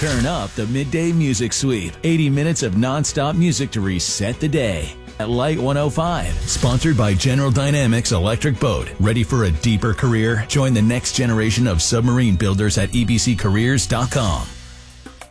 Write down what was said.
Turn up the midday music sweep. 80 minutes of nonstop music to reset the day. At Light 105. Sponsored by General Dynamics Electric Boat. Ready for a deeper career? Join the next generation of submarine builders at ebccareers.com.